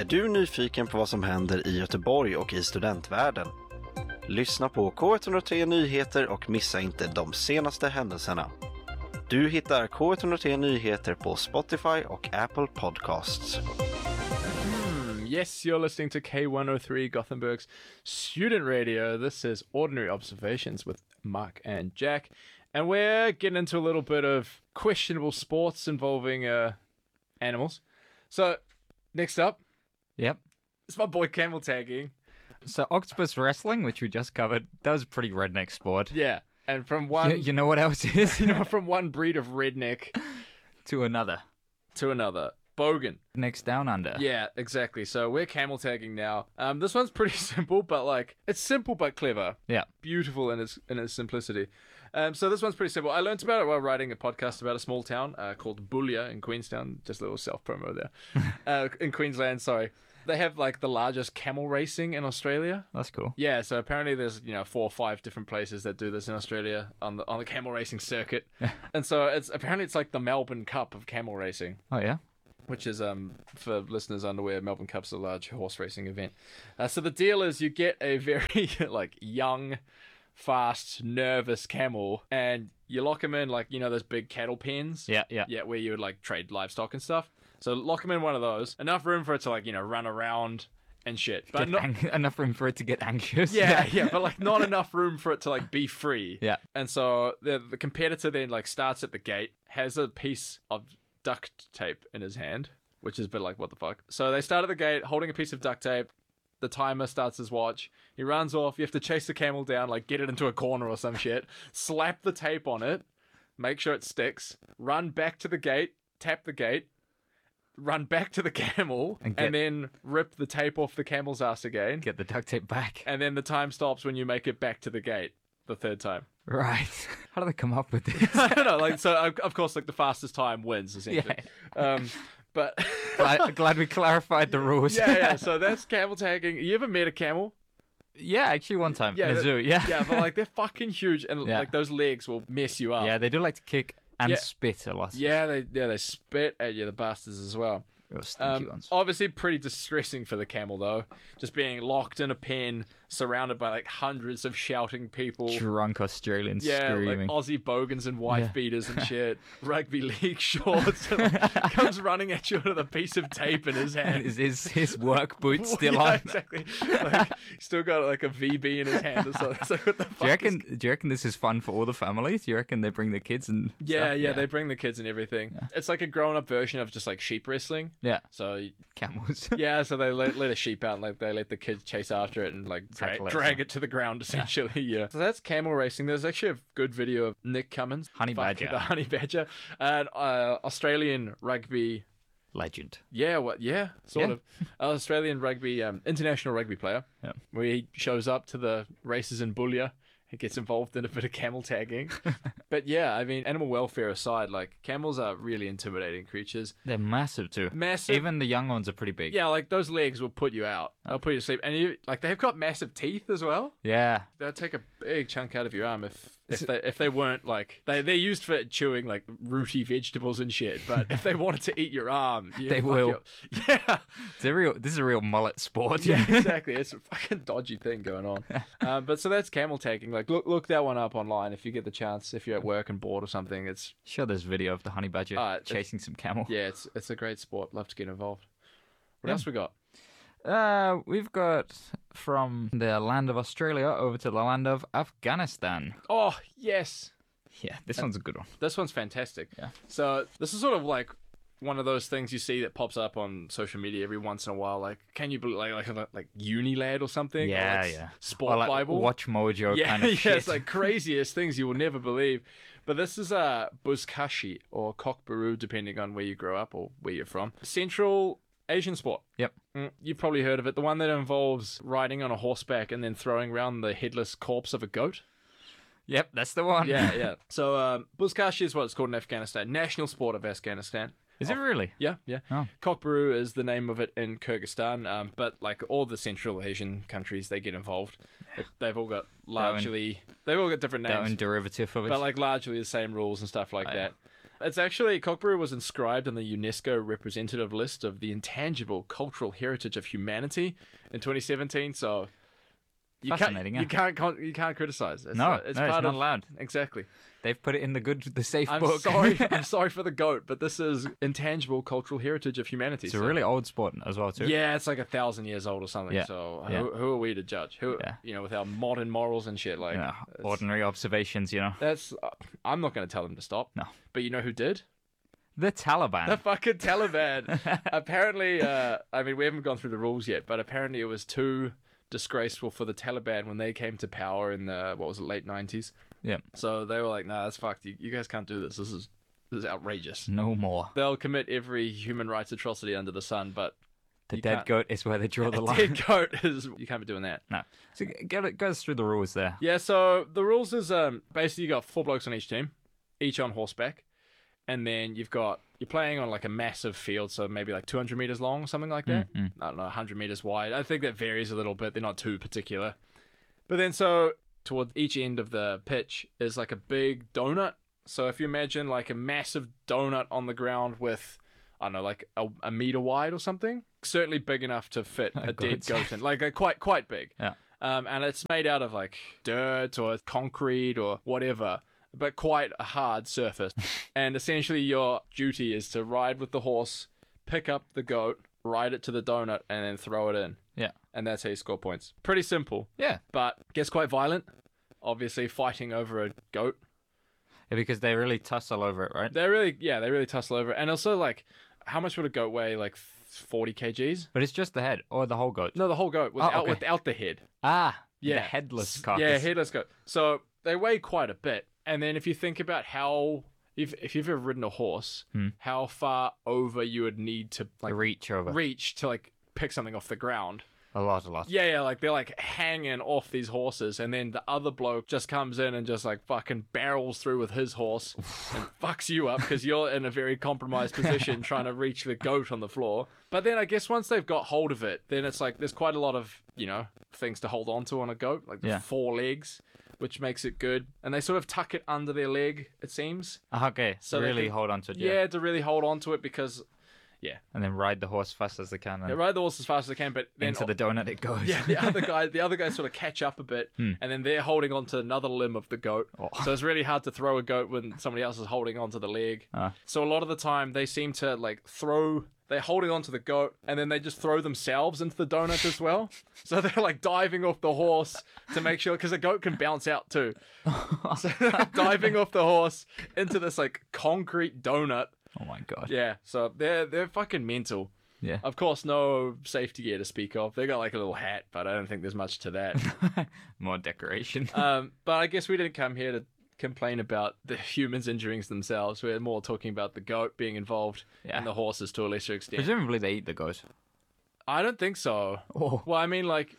Är du nyfiken på vad som händer i Göteborg och i studentvärlden? Lyssna på K103 Nyheter och missa inte de senaste händelserna. Du hittar K103 Nyheter på Spotify och Apple Podcasts. Yes, you're listening to K103 Gothenburg's student radio. This is Ordinary Observations with Mark and Jack. And we're getting into a little bit of questionable sports involving animals. So, next up, Yep. it's my boy camel tagging. So octopus wrestling, which we just covered, that was a pretty redneck sport. Yeah, and from one, You know what else is? from one breed of redneck To another. to another. Bogan. Next down under. Yeah, exactly. So we're camel tagging now. This one's pretty simple, but like it's simple but clever. Yeah. Beautiful in its simplicity. So this one's pretty simple. I learned about it while writing a podcast about a small town called Boulia in Queenstown. Just a little self-promo there. In Queensland, sorry. They have like the largest camel racing in Australia. That's cool. Yeah, so apparently there's 4 or 5 different places that do this in Australia on the camel racing circuit. And so it's like the Melbourne Cup of camel racing. Oh, yeah? Which is, for listeners unaware, Melbourne Cup's a large horse racing event. So the deal is you get a very, like, young, fast, nervous camel, and you lock him in, like, those big cattle pens? Yeah. Yeah, where you would, like, trade livestock and stuff. So lock him in one of those. Enough room for it to, like, run around and shit. But Enough room for it to get anxious. yeah, but, like, not enough room for it to, like, be free. Yeah. And so the competitor then, like, starts at the gate, has a piece of duct tape in his hand, which is a bit like, what the fuck? So they start at the gate holding a piece of duct tape. The timer starts his watch. He runs off. You have to chase the camel down, like get it into a corner or some shit. Slap the tape on it. Make sure it sticks. Run back to the gate. Tap the gate. Run back to the camel. And then rip the tape off the camel's ass again. Get the duct tape back. And then the time stops when you make it back to the gate the third time. Right. How do they come up with this? I don't know. Like, so of course, like the fastest time wins, essentially. Yeah. But glad we clarified the rules. yeah. So that's camel tagging. You ever met a camel? Yeah, actually one time. Yeah, in a zoo, yeah. Yeah, but like they're fucking huge, and Yeah. like those legs will mess you up. Yeah, they do like to kick and Yeah. spit a lot. Yeah, they spit at you, the bastards as well. Real stinky ones. Obviously pretty distressing for the camel though, just being locked in a pen, surrounded by like hundreds of shouting people. Drunk Australians screaming. Like Aussie bogans and wife beaters and shit, rugby league shorts, and, like, comes running at you with a piece of tape in his hand. Is his work boot still Yeah, on? exactly. Like, he's still got like a VB in his hand or something. It's like, what the fuck Do you reckon this is fun for all the families? Do you reckon they bring the kids and Yeah, stuff? they bring the kids and everything. It's like a grown-up version of just like sheep wrestling. Yeah. So Camels. yeah, so they let a sheep out and like they let the kids chase after it and like Tackle it. drag it to the ground essentially. Yeah. So that's camel racing. There's actually a good video of Nick Cummins, Honey Badger. the honey badger, and Australian rugby. Legend. Yeah, sort Yeah. of. Australian rugby, international rugby player. Yeah. Where he shows up to the races in Boulia. He gets involved in a bit of camel tagging. But yeah, I mean, animal welfare aside, like camels are really intimidating creatures. They're massive too. Massive. Even the young ones are pretty big. Yeah, like those legs will put you out. They'll put you to sleep. And they've got massive teeth as well. Yeah. They'll take a big chunk out of your arm if they weren't like they're used for chewing like rooty vegetables and shit. But if they wanted to eat your arm, They will. Yeah, This is a real mullet sport. yeah, exactly. It's a fucking dodgy thing going on. But so that's camel tagging. Like look that one up online if you get the chance. If you're at work and bored or something, it's Sure, there's video of the honey badger chasing some camel. yeah, it's a great sport. Love to get involved. What Yeah. else we got? We've got from the land of Australia over to the land of Afghanistan. Oh yes. Yeah, this one's a good one. This one's fantastic. Yeah. So this is sort of like one of those things you see that pops up on social media every once in a while. Like, can you believe like Unilad or something? Yeah, or like yeah. Sport Or like Bible. Watch Mojo Yeah, kind of yeah. shit. It's like craziest things you will never believe. But this is Buzkashi or Cockburoo, depending on where you grow up or where you're from. Central Asian sport. Yep. You've probably heard of it. The one that involves riding on a horseback and then throwing around the headless corpse of a goat. Yep, that's the one. Yeah. So Buzkashi is what it's called in Afghanistan. National sport of Afghanistan. Is it really? Yeah. Oh. Cockburoo is the name of it in Kyrgyzstan, but like all the Central Asian countries, they get involved. They've all got they've all got different Their names, own derivative of it. but like largely the same rules and stuff like that. It's actually, Cockburoo was inscribed on the UNESCO representative list of the intangible cultural heritage of humanity in 2017. So Fascinating, you can't criticize. It's, it's not allowed. Exactly. They've put it in the safe book. I'm sorry for the goat, but this is intangible cultural heritage of humanity. It's a really old sport as well, too. Yeah, it's like 1,000 years old or something. Yeah. So Yeah. who are we to judge? With our modern morals and shit, like Ordinary observations, that's. I'm not going to tell them to stop. No. But you know who did? The Taliban. The fucking Taliban. Apparently, we haven't gone through the rules yet, but apparently it was too disgraceful for the Taliban when they came to power in the late 90s. Yeah. So they were like, nah, that's fucked. You guys can't do this. This is outrageous. No more. They'll commit every human rights atrocity under the sun, but The dead goat is where they draw the line. Dead goat is, you can't be doing that. No. So get us through the rules there. Yeah, so the rules is basically you got 4 blokes on each team, each on horseback, and then you're playing on like a massive field, so maybe like 200 meters long, something like that. I don't know, 100 meters wide. I think that varies a little bit. They're not too particular. But then so towards each end of the pitch is like a big donut. So if you imagine like a massive donut on the ground with, I don't know, like a meter wide or something, certainly big enough to fit a dead goat in, like quite big. Yeah. And it's made out of like dirt or concrete or whatever, but quite a hard surface. And essentially your duty is to ride with the horse, pick up the goat, ride it to the donut, and then throw it in. Yeah. And that's how you score points. Pretty simple. Yeah. But gets quite violent. Obviously fighting over a goat. Yeah, because they really tussle over it, right? They really tussle over it. And also, like, how much would a goat weigh? Like 40 kgs? But it's just the head or the whole goat? No, the whole goat without the head. Ah, yeah. The headless carcass. Yeah, headless goat. So they weigh quite a bit. And then if you think about how, if you've ever ridden a horse, how far over you would need to like reach to like pick something off the ground. A lot. Yeah, like they're like hanging off these horses, and then the other bloke just comes in and just like fucking barrels through with his horse and fucks you up because you're in a very compromised position trying to reach the goat on the floor. But then I guess once they've got hold of it, then it's like there's quite a lot of, things to hold on to on a goat, like the 4 legs, which makes it good. And they sort of tuck it under their leg, it seems. Okay, so really hold on to it. Yeah, to really hold on to it because... Yeah. And then ride the horse fast as they can. Yeah, ride the horse as fast as they can, but then... Into the donut it goes. Yeah, the other guys sort of catch up a bit, and then they're holding on to another limb of the goat. Oh. So it's really hard to throw a goat when somebody else is holding onto the leg. So a lot of the time, they seem to, like, they're holding onto the goat, and then they just throw themselves into the donut as well. So they're, like, diving off the horse to make sure... Because the goat can bounce out, too. So they're diving off the horse into this, like, concrete donut. Oh my god. Yeah, so they're fucking mental. Yeah. Of course, no safety gear to speak of. They got like a little hat, but I don't think there's much to that. More decoration. But I guess we didn't come here to complain about the humans injuring themselves. We're more talking about the goat being involved and the horses to a lesser extent. Presumably they eat the goat. I don't think so. Oh. Well, I mean, like,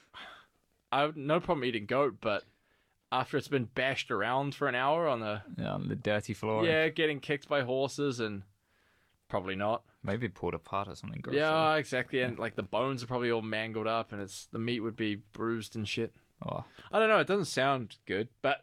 I have no problem eating goat, but after it's been bashed around for an hour on the dirty floor. Yeah, getting kicked by horses and... Probably not. Maybe pulled apart or something gross. Yeah, exactly. And like the bones are probably all mangled up, and the meat would be bruised and shit. Oh. I don't know. It doesn't sound good, but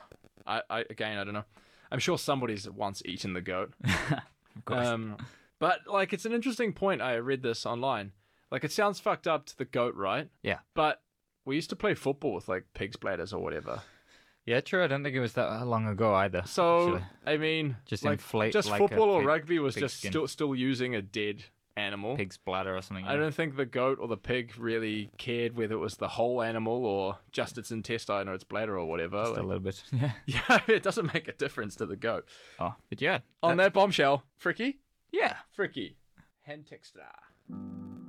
I don't know. I'm sure somebody's once eaten the goat. Of course. But like, it's an interesting point. I read this online. Like, it sounds fucked up to the goat, right? Yeah. But we used to play football with like pig's bladders or whatever. Yeah, true. I don't think it was that long ago either. So, actually. I mean, just like, inflate just like football or pig, rugby was pig just skin. still using a dead animal. Pig's bladder or something. I don't think the goat or the pig really cared whether it was the whole animal or just its intestine or its bladder or whatever. Just a little bit. Yeah. Yeah, it doesn't make a difference to the goat. Oh, but yeah. On that bombshell, Fricky? Yeah. Fricky. Hen Textra.